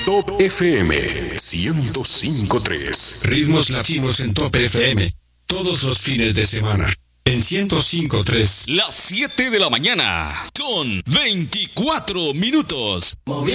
Top FM 105.3. Ritmos latinos en Top FM. Todos los fines de semana. En 105.3. Las 7 de la mañana. Con 24 minutos.